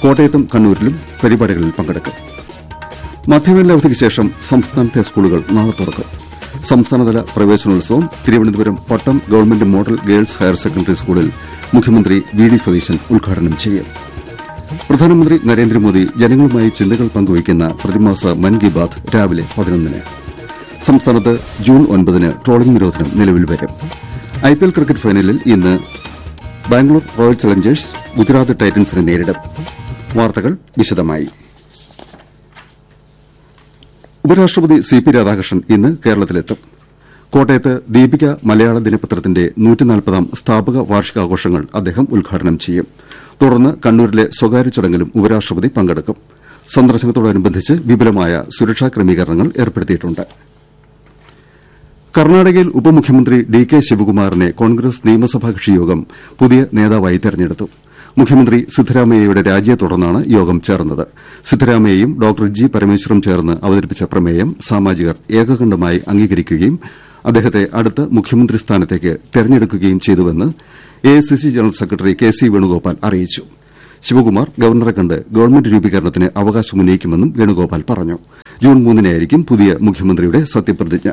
കോട്ടയത്തും കണ്ണൂരിലും പരിപാടികളിൽ പങ്കെടുക്കും. മധ്യവേനലവധിക്ക് ശേഷം സംസ്ഥാനത്തെ സ്കൂളുകൾ നാളെ തുറക്കും. സംസ്ഥാനതല പ്രവേശനോത്സവം തിരുവനന്തപുരം പട്ടം government model girls higher secondary സ്കൂളിൽ മുഖ്യമന്ത്രി വി.ഡി. സതീശൻ ഉദ്ഘാടനം ചെയ്യും. പ്രധാനമന്ത്രി നരേന്ദ്രമോദി ജനങ്ങളുമായി ചിന്തകൾ പങ്കുവയ്ക്കുന്ന പ്രതിമാസ മൻ കി ബാത് രാവിലെ 11-ന്. സംസ്ഥാനത്ത് ജൂൺ 9-ന് ട്രോളിംഗ് നിരോധനം നിലവിൽ വരും. ഐപിഎൽ ക്രിക്കറ്റ് ഫൈനലിൽ ഇന്ന് ബാംഗ്ലൂർ റോയൽ ചലഞ്ചേഴ്സ് ഗുജറാത്ത് ടൈറ്റൻസിനെ നേരിടും. വാർത്തകൾ വിശദമായി. ഉപരാഷ്ട്രപതി സി.പി. രാധാകൃഷ്ണൻ ഇന്ന് കേരളത്തിലെത്തും. കോട്ടയത്ത് ദീപിക മലയാള ദിനപത്രത്തിന്റെ 140ാം സ്ഥാപക വാർഷികാഘോഷങ്ങൾ അദ്ദേഹം ഉദ്ഘാടനം ചെയ്യും. തുടർന്ന് കണ്ണൂരിലെ സ്വകാര്യ ചടങ്ങിലും ഉപരാഷ്ട്രപതി പങ്കെടുക്കും. സന്ദർശനത്തോടനുബന്ധിച്ച് വിപുലമായ സുരക്ഷാ ക്രമീകരണങ്ങൾ ഏർപ്പെടുത്തിയിട്ടുണ്ട്. കർണാടകയിൽ ഉപമുഖ്യമന്ത്രി ഡി.കെ. ശിവകുമാറിനെ കോൺഗ്രസ് നിയമസഭാ കക്ഷിയോഗം പുതിയ നേതാവായി തെരഞ്ഞെടുത്തു. മുഖ്യമന്ത്രി സിദ്ധരാമയ്യയുടെ രാജിയെ തുടർന്നാണ് യോഗം ചേർന്നത്. സിദ്ധരാമയ്യയും ഡോക്ടർ ജി. പരമേശ്വറും ചേർന്ന് അവതരിപ്പിച്ച പ്രമേയം സാമാജികർ ഏകകണ്ഠമായി അംഗീകരിക്കുകയും അദ്ദേഹത്തെ അടുത്ത മുഖ്യമന്ത്രി സ്ഥാനത്തേക്ക് തെരഞ്ഞെടുക്കുകയും ചെയ്തുവെന്ന് AICC general secretary K C. Venugopal അറിയിച്ചു. ശിവകുമാർ ഗവർണറെ കണ്ട് ഗവൺമെന്റ് രൂപീകരണത്തിന് അവകാശമുന്നയിക്കുമെന്നും വേണുഗോപാൽ പറഞ്ഞു. ജൂൺ 3-നായിരിക്കും പുതിയ മുഖ്യമന്ത്രിയുടെ സത്യപ്രതിജ്ഞ.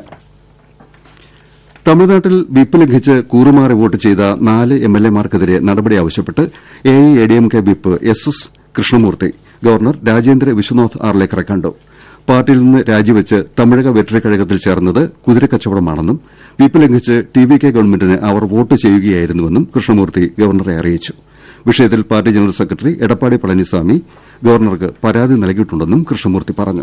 തമിഴ്നാട്ടിൽ വിപ്പ് ലംഘിച്ച് കൂറുമാറി വോട്ട് ചെയ്ത 4 എംഎൽഎമാർക്കെതിരെ നടപടി ആവശ്യപ്പെട്ട് AIADMK whip S Krishnamurthy governor Rajendra Vishwanath ആർലേക്കറെ കണ്ടു. പാർട്ടിയിൽ നിന്ന് രാജിവെച്ച് തമിഴക വെറ്ററി കഴകത്തിൽ ചേർന്നത് കുതിരക്കച്ചവടമാണെന്നും വിപ്പ് ലംഘിച്ച് ടിവികെ ഗവൺമെന്റിന് അവർ വോട്ട് ചെയ്യുകയായിരുന്നുവെന്നും കൃഷ്ണമൂർത്തി ഗവർണറെ അറിയിച്ചു. വിഷയത്തിൽ party general secretary Edappadi Palaniswami ഗവർണർക്ക് പരാതി നൽകിയിട്ടുണ്ടെന്നും കൃഷ്ണമൂർത്തി പറഞ്ഞു.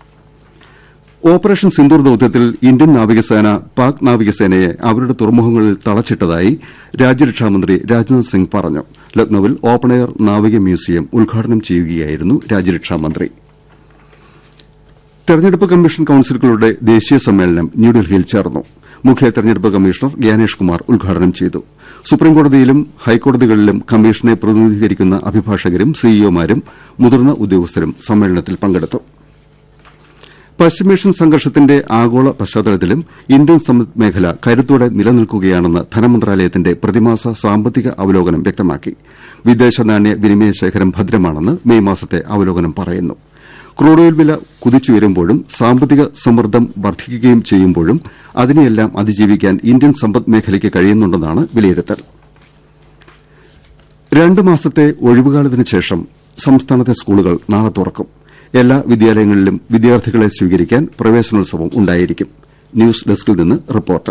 ഓപ്പറേഷൻ സിന്ദൂർ ദൌത്യത്തിൽ ഇന്ത്യൻ നാവികസേന പാക് നാവികസേനയെ അവരുടെ തുറമുഖങ്ങളിൽ തളച്ചിട്ടതായി രാജ്യരക്ഷാമന്ത്രി രാജ്നാഥ് സിംഗ് പറഞ്ഞു. ലക്നൌവിൽ ഓപ്പൺ എയർ നാവിക മ്യൂസിയം ഉദ്ഘാടനം ചെയ്യുകയായിരുന്നു രാജ്യരക്ഷാമന്ത്രി. തെരഞ്ഞെടുപ്പ് കമ്മീഷൻ കൌൺസിലുകളുടെ ദേശീയ സമ്മേളനം ന്യൂഡൽഹിയിൽ ചേർന്നു. മുഖ്യ തെരഞ്ഞെടുപ്പ് കമ്മീഷണർ ഗ്യാനേഷ് കുമാർ ഉദ്ഘാടനം ചെയ്തു. സുപ്രീംകോടതിയിലും ഹൈക്കോടതികളിലും കമ്മീഷനെ പ്രതിനിധീകരിക്കുന്ന അഭിഭാഷകരും സിഇഒമാരും മുതിർന്ന ഉദ്യോഗസ്ഥരും സമ്മേളനത്തിൽ പങ്കെടുത്തു. പശ്ചിമേഷ്യൻ സംഘർഷത്തിന്റെ ആഗോള പശ്ചാത്തലത്തിലും ഇന്ത്യൻ സമ്പദ് മേഖല കരുത്തോടെ നിലനിൽക്കുകയാണെന്ന് ധനമന്ത്രാലയത്തിന്റെ പ്രതിമാസ സാമ്പത്തിക അവലോകനം വ്യക്തമാക്കി. വിദേശ നാണ്യ വിനിമയ ശേഖരം ഭദ്രമാണെന്ന് മെയ് മാസത്തെ അവലോകനം പറയുന്നു. ക്രൂഡ് ഓയിൽ വില കുതിച്ചുയരുമ്പോഴും സാമ്പത്തിക സമ്മർദ്ദം വർദ്ധിക്കുകയും ചെയ്യുമ്പോഴും അതിനെയെല്ലാം അതിജീവിക്കാൻ ഇന്ത്യൻ സമ്പദ് മേഖലയ്ക്ക് കഴിയുന്നുണ്ടെന്നാണ് വിലയിരുത്തൽ. 2 മാസത്തെ ഒഴിവുകാലത്തിന് ശേഷം സംസ്ഥാനത്തെ സ്കൂളുകൾ നാളെ തുറക്കും. എല്ലാ വിദ്യാലയങ്ങളിലും വിദ്യാർത്ഥികളെ സ്വീകരിക്കാൻ പ്രവേശനോത്സവം ഉണ്ടായിരിക്കും. ന്യൂസ് ഡെസ്കിൽ നിന്ന് റിപ്പോർട്ട്.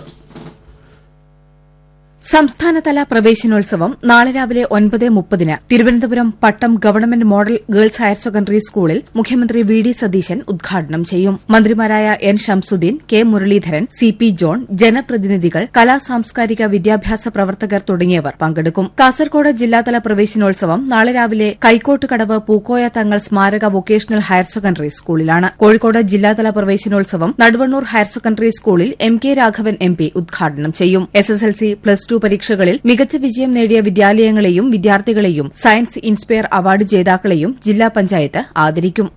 സംസ്ഥാനതല പ്രവേശനോത്സവം നാളെ രാവിലെ 9:30-ന് തിരുവനന്തപുരം പട്ടം government model girls higher secondary സ്കൂളിൽ മുഖ്യമന്ത്രി വി.ഡി. സതീശൻ ഉദ്ഘാടനം ചെയ്യും. മന്ത്രിമാരായ N. Shamsuddin, K. Muraleedharan, CP. John, ജനപ്രതിനിധികൾ, കലാസാംസ്കാരിക വിദ്യാഭ്യാസ പ്രവർത്തകർ തുടങ്ങിയവർ പങ്കെടുക്കും. കാസർകോട് ജില്ലാതല പ്രവേശനോത്സവം നാളെ രാവിലെ കൈക്കോട്ടുകടവ് പൂക്കോയ തങ്ങൾ സ്മാരക വൊക്കേഷണൽ ഹയർ സെക്കൻഡറി സ്കൂളിലാണ്. കോഴിക്കോട് ജില്ലാതല പ്രവേശനോത്സവം നടുവണ്ണൂർ ഹയർ സെക്കൻഡറി സ്കൂളിൽ M. K. Raghavan M. P. ഉദ്ഘാടനം ചെയ്യും. എസ്എസ്എൽസി, പ്ലസ് 2 പരീക്ഷകളിൽ മികച്ച വിജയം നേടിയ വിദ്യാലയങ്ങളെയും വിദ്യാർത്ഥികളെയും സയൻസ് ഇൻസ്പയർ അവാർഡ് ജേതാക്കളെയും ജില്ലാ പഞ്ചായത്ത് ആദരിക്കും.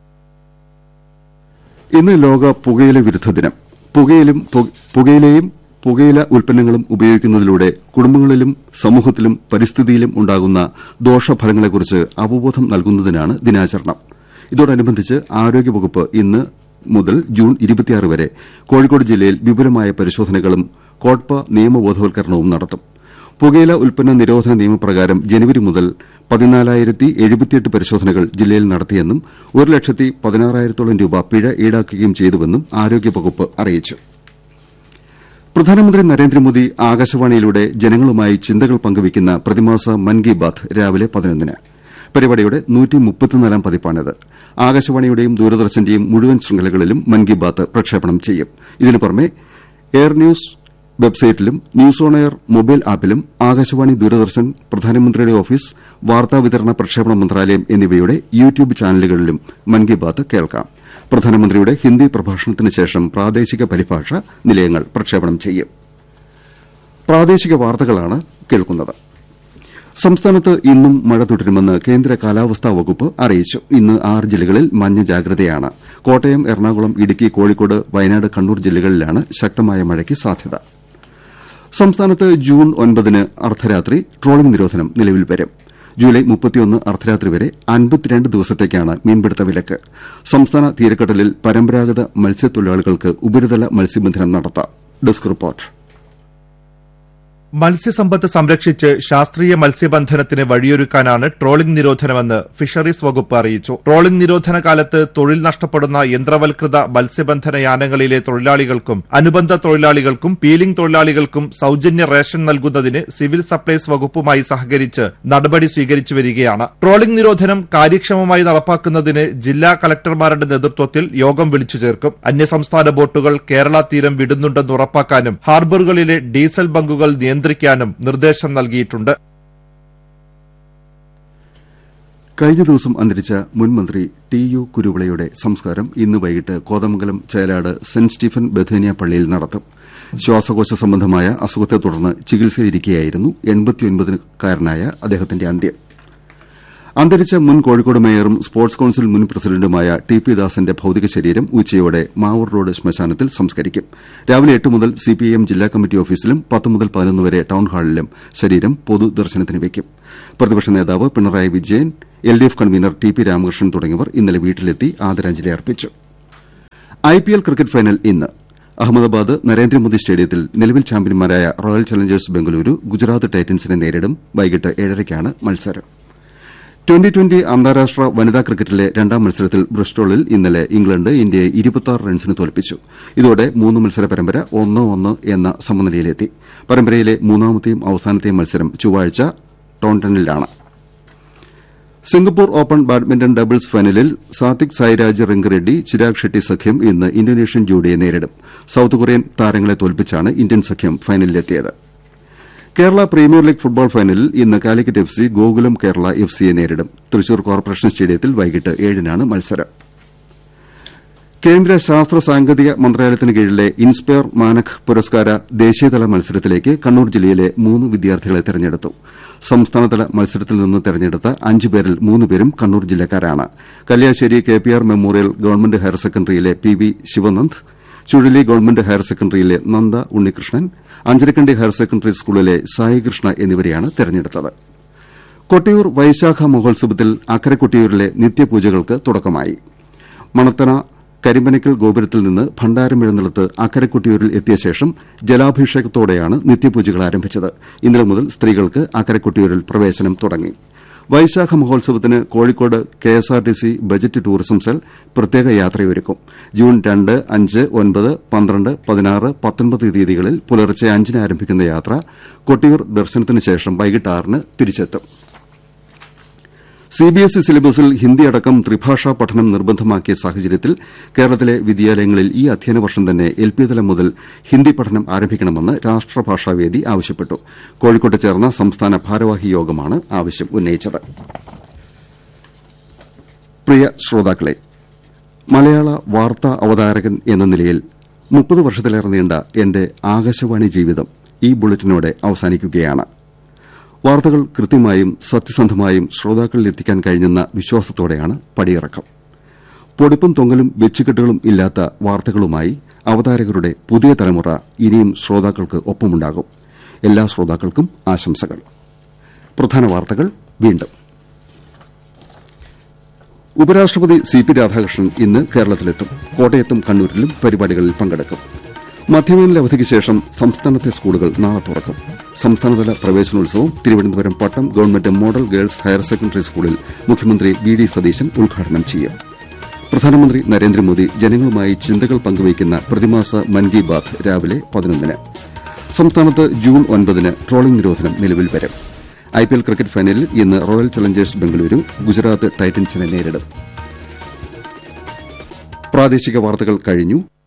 ഇന്ന് ലോക പുകയില വിരുദ്ധ ദിനം. പുകയിലയും പുകയില ഉൽപ്പന്നങ്ങളും ഉപയോഗിക്കുന്നതിലൂടെ കുടുംബങ്ങളിലും സമൂഹത്തിലും പരിസ്ഥിതിയിലും ഉണ്ടാകുന്ന ദോഷഫലങ്ങളെക്കുറിച്ച് അവബോധം നൽകുന്നതിനാണ് ദിനാചരണം. ഇതോടനുബന്ധിച്ച് ആരോഗ്യവകുപ്പ് ഇന്ന് മുതൽ ജൂൺ 26 വരെ കോഴിക്കോട് ജില്ലയിൽ വിപുലമായ പരിശോധനകളും കോട്ട്പ നിയമബോധവൽക്കരണവും നടത്തും. പുകയില ഉൽപ്പന്ന നിരോധന നിയമപ്രകാരം ജനുവരി മുതൽ 14,078 പരിശോധനകൾ ജില്ലയിൽ നടത്തിയെന്നും 1,16,000-ഓളം രൂപ പിഴ ഈടാക്കുകയും ചെയ്തുവെന്നും ആരോഗ്യവകുപ്പ് അറിയിച്ചു. പ്രധാനമന്ത്രി നരേന്ദ്രമോദി ആകാശവാണിയിലൂടെ ജനങ്ങളുമായി ചിന്തകൾ പങ്കുവയ്ക്കുന്ന പ്രതിമാസ മൻ കി ബാത് രാവിലെ 11-ന്. പരിപാടിയുടെ 134-ാം പതിപ്പാണിത്. ആകാശവാണിയുടെയും ദൂരദർശന്റെയും മുഴുവൻ ശൃംഖലകളിലും മൻ കി ബാത് പ്രക്ഷേപണം ചെയ്യും. ഇതിനു പുറമെ എയർ ന്യൂസ് വെബ്സൈറ്റിലും news on air mobile ആപ്പിലും Akashvani, Doordarshan, പ്രധാനമന്ത്രിയുടെ ഓഫീസ്, വാർത്താവിതരണ പ്രക്ഷേപണ മന്ത്രാലയം എന്നിവയുടെ യൂട്യൂബ് ചാനലുകളിലും മൻ കി ബാത് കേൾക്കാം. പ്രധാനമന്ത്രിയുടെ ഹിന്ദി പ്രഭാഷണത്തിന് ശേഷം പ്രാദേശിക പരിഭാഷ നിലയങ്ങൾ പ്രക്ഷേപണം ചെയ്യും. പ്രാദേശിക വാർത്തകളാണ് കേൾക്കുന്നത്. സംസ്ഥാനത്ത് ഇന്നും മഴ തുടരുമെന്ന് കേന്ദ്ര കാലാവസ്ഥാ വകുപ്പ് അറിയിച്ചു. ഇന്ന് 6 ജില്ലകളിൽ മഞ്ഞ ജാഗ്രതയാണ്. കോട്ടയം, എറണാകുളം, ഇടുക്കി, കോഴിക്കോട്, വയനാട്, കണ്ണൂർ ജില്ലകളിലാണ് ശക്തമായ മഴയ്ക്ക് സാധ്യത. സംസ്ഥാനത്ത് ജൂൺ 9-ന് അർദ്ധരാത്രി ട്രോളിംഗ് നിരോധനം നിലവിൽ വരും. ജൂലൈ 31 അർദ്ധരാത്രി വരെ 52 ദിവസത്തേക്കാണ് മീൻപിടുത്ത വിലക്ക്. സംസ്ഥാന തീരക്കടലിൽ പരമ്പരാഗത മത്സ്യത്തൊഴിലാളികൾക്ക് ഉപരിതല മത്സ്യബന്ധനം നടത്താം. Desk report. മത്സ്യസമ്പത്ത് സംരക്ഷിച്ച് ശാസ്ത്രീയ മത്സ്യബന്ധനത്തിന് വഴിയൊരുക്കാനാണ് ട്രോളിംഗ് നിരോധനമെന്ന് ഫിഷറീസ് വകുപ്പ് അറിയിച്ചു. ട്രോളിംഗ് നിരോധന കാലത്ത് തൊഴിൽ നഷ്ടപ്പെടുന്ന യന്ത്രവൽകൃത മത്സ്യബന്ധന യാനങ്ങളിലെ തൊഴിലാളികൾക്കും അനുബന്ധ തൊഴിലാളികൾക്കും പീലിംഗ് തൊഴിലാളികൾക്കും സൌജന്യ റേഷൻ നൽകുന്നതിന് സിവിൽ സപ്ലൈസ് വകുപ്പുമായി സഹകരിച്ച് നടപടി സ്വീകരിച്ചു വരികയാണ്. ട്രോളിംഗ് നിരോധനം കാര്യക്ഷമമായി നടപ്പാക്കുന്നതിന് ജില്ലാ കളക്ടർമാരുടെ നേതൃത്വത്തിൽ യോഗം വിളിച്ചു ചേർക്കും. അന്യസംസ്ഥാന ബോട്ടുകൾ കേരള തീരം വിടുന്നുണ്ടെന്ന് ഉറപ്പാക്കാനും ഹാർബറുകളിലെ ഡീസൽ ബങ്കുകൾ നിയന്ത്രിക്കാനും നിർദ്ദേശം നൽകിയിട്ടുണ്ട്. കഴിഞ്ഞ ദിവസം അന്തരിച്ച മുൻ മന്ത്രി ടി.യു. കുരുവിളയുടെ സംസ്കാരം ഇന്ന് വൈകിട്ട് കോതമംഗലം ചേലാട് സെന്റ് സ്റ്റീഫൻ ബഥേനിയ പള്ളിയിൽ നടത്തും. ശ്വാസകോശ സംബന്ധമായ അസുഖത്തെ തുടർന്ന് ചികിത്സയിലിരിക്കെയായിരുന്നു 89-കാരനായ അദ്ദേഹത്തിന്റെ അന്ത്യം. അന്തരിച്ച മുൻ കോഴിക്കോട് മേയറും സ്പോർട്സ് കൌൺസിൽ മുൻ പ്രസിഡന്റുമായ ടി.പി. ദാസന്റെ ഭൌതിക ശരീരം ഉച്ചയോടെ മാവൂർ റോഡ് ശ്മശാനത്തിൽ സംസ്കരിക്കും. രാവിലെ 8 മുതൽ സിപിഐഎം ജില്ലാ കമ്മിറ്റി ഓഫീസിലും 10 മുതൽ 11 വരെ ടൌൺഹാളിലും ശരീരം പൊതുദർശനത്തിന് വയ്ക്കും. പ്രതിപക്ഷ നേതാവ് Pinarayi Vijayan, LDF convener TP. Ramakrishnan തുടങ്ങിയവർ ഇന്നലെ വീട്ടിലെത്തി ആദരാഞ്ജലി അർപ്പിച്ചു. ഐപിഎൽ ക്രിക്കറ്റ് ഫൈനൽ ഇന്ന് അഹമ്മദാബാദ് നരേന്ദ്രമോദി സ്റ്റേഡിയത്തിൽ നിലവിൽ ചാമ്പ്യന്മാരായ റോയൽ ചലഞ്ചേഴ്സ് ബംഗളൂരു ഗുജറാത്ത് ടൈറ്റൻസിനെ നേരിടും. വൈകിട്ട് 7:30-ക്കാണ് മത്സരം. ട്വന്റി അന്താരാഷ്ട്ര വനിതാ ക്രിക്കറ്റിലെ രണ്ടാം മത്സരത്തിൽ ബ്രിസ്റ്റോളിൽ ഇന്നലെ ഇംഗ്ലണ്ട് ഇന്ത്യയെ 26 റൺസിന് തോൽപ്പിച്ചു. ഇതോടെ 3 മത്സര പരമ്പര 1-1 എന്ന സമനിലയിലെത്തി. പരമ്പരയിലെ മൂന്നാമത്തെയും അവസാനത്തെയും മത്സരം ചൊവ്വാഴ്ച ടോണ്ടനിലാണ്. സിംഗപ്പൂർ ഓപ്പൺ ബാഡ്മിന്റൺ ഡബിൾസ് ഫൈനലിൽ സാത്വിക് സായിരാജ് റെങ്കിറെഡ്ഡി ചിരാഗ് ഷെട്ടി സഖ്യം ഇന്ന് ഇന്തോനേഷ്യൻ ജോഡിയെ നേരിടും. സൌത്ത് കൊറിയൻ താരങ്ങളെ തോൽപ്പിച്ചാണ് ഇന്ത്യൻ സഖ്യം ഫൈനലിലെത്തിയത്. കേരള പ്രീമിയർ ലീഗ് ഫുട്ബോൾ ഫൈനലിൽ ഇന്ന് Calicut F C Gokulam Kerala F സിയെ നേരിടും. തൃശൂർ കോർപ്പറേഷൻ സ്റ്റേഡിയത്തിൽ വൈകിട്ട് 7-നാണ് മത്സരം. കേന്ദ്ര ശാസ്ത്ര സാങ്കേതിക മന്ത്രാലയത്തിന് കീഴിലെ ഇൻസ്പയർ മാനക് പുരസ്കാര ദേശീയതല മത്സരത്തിലേക്ക് കണ്ണൂർ ജില്ലയിലെ 3 വിദ്യാർത്ഥികളെ തെരഞ്ഞെടുത്തു. സംസ്ഥാനതല മത്സരത്തിൽ നിന്ന് തെരഞ്ഞെടുത്ത 5 പേരിൽ 3 പേരും Kannur ജില്ലക്കാരാണ്. Kalliasseri കെപിആർ memorial government higher സെക്കൻഡറിയിലെ PV. Shivanand, ചുഴലി government higher സെക്കൻഡറിയിലെ Nanda Unnikrishnan, Anjarakandy higher secondary സ്കൂളിലെ സായികൃഷ്ണ എന്നിവരെയാണ് തെരഞ്ഞെടുത്തത്. കൊട്ടിയൂർ വൈശാഖ മഹോത്സവത്തിൽ അക്കരെ കൊട്ടിയൂരിലെ നിത്യപൂജകൾക്ക് തുടക്കമായി. മണത്തണ കരിമ്പനക്കൽ ഗോപുരത്തിൽ നിന്ന് ഭണ്ഡാരം എഴുന്നള്ളത്ത് അക്കരെ കൊട്ടിയൂരിൽ എത്തിയ ശേഷം ജലാഭിഷേകത്തോടെയാണ് നിത്യപൂജകൾ ആരംഭിച്ചത്. ഇന്നലെ മുതൽ സ്ത്രീകൾക്ക് അക്കരെ കൊട്ടിയൂരിൽ പ്രവേശനം തുടങ്ങി. വൈശാഖ മഹോത്സവത്തിന് Kozhikode KSRTC budget tourism cell പ്രത്യേക യാത്രയൊരുക്കും. ജൂൺ 2, 5, 9, 12, 16, 19 തീയതികളിൽ പുലർച്ചെ 5-ന് ആരംഭിക്കുന്ന യാത്ര കൊട്ടിയൂർ ദർശനത്തിന് ശേഷം വൈകിട്ട് 6-ന് തിരിച്ചെത്തും. സിബിഎസ്ഇ സിലബസിൽ ഹിന്ദി അടക്കം ത്രിഭാഷാ പഠനം നിർബന്ധമാക്കിയ സാഹചര്യത്തിൽ കേരളത്തിലെ വിദ്യാലയങ്ങളിൽ ഈ അധ്യയന വർഷം തന്നെ എൽപി തലം മുതൽ ഹിന്ദി പഠനം ആരംഭിക്കണമെന്ന് രാഷ്ട്രഭാഷാവേദി ആവശ്യപ്പെട്ടു. കോഴിക്കോട്ട് ചേർന്ന സംസ്ഥാന ഭാരവാഹി യോഗമാണ് ആവശ്യം ഉന്നയിച്ചത്. പ്രിയ ശ്രോതാക്കളെ, മലയാള വാർത്താ അവതാരകൻ എന്ന നിലയിൽ 30 വർഷത്തിലേറെ നീണ്ട എന്റെ ആകാശവാണി ജീവിതം ഈ ബുള്ളറ്റിനോടെ അവസാനിക്കുകയാണ്. വാർത്തകൾ കൃത്യമായും സത്യസന്ധമായും ശ്രോതാക്കളിൽ എത്തിക്കാൻ കഴിഞ്ഞെന്ന വിശ്വാസത്തോടെയാണ് പടിയിറക്കം. പൊടിപ്പും തൊങ്ങലും വെച്ചുകെട്ടുകളും ഇല്ലാത്ത വാർത്തകളുമായി അവതാരകരുടെ പുതിയ തലമുറ ഇനിയും ശ്രോതാക്കൾക്ക് ഒപ്പമുണ്ടാകും. എല്ലാ ശ്രോതാക്കൾക്കും ആശംസകൾ. പ്രധാന വാർത്തകൾ വീണ്ടും. ഉപരാഷ്ട്രപതി സി.പി. രാധാകൃഷ്ണൻ ഇന്ന് കേരളത്തിലെത്തും. കോട്ടയത്തും കണ്ണൂരിലും പരിപാടികളിൽ പങ്കെടുക്കും. മധ്യവേനൽ അവധിക്ക് ശേഷം സംസ്ഥാനത്തെ സ്കൂളുകൾ നാളെ തുറക്കും. സംസ്ഥാനതല പ്രവേശനോത്സവം തിരുവനന്തപുരം പട്ടം government model girls higher secondary സ്കൂളിൽ മുഖ്യമന്ത്രി വി.ഡി. സതീശൻ ഉദ്ഘാടനം ചെയ്യും. പ്രധാനമന്ത്രി നരേന്ദ്രമോദി ജനങ്ങളുമായി ചിന്തകൾ പങ്കുവയ്ക്കുന്ന പ്രതിമാസ മൻ കി ബാത് രാവിലെ 11-ന്. സംസ്ഥാനത്ത് ജൂൺ 9-ന് ട്രോളിംഗ് നിരോധനം നിലവിൽ വരും. ഐപിഎൽ ക്രിക്കറ്റ് ഫൈനലിൽ ഇന്ന് റോയൽ ചലഞ്ചേഴ്സ് ബംഗളൂരു ഗുജറാത്ത് ടൈറ്റൻസിനെ നേരിടും. പ്രാദേശിക വാർത്തകൾ കഴിഞ്ഞു.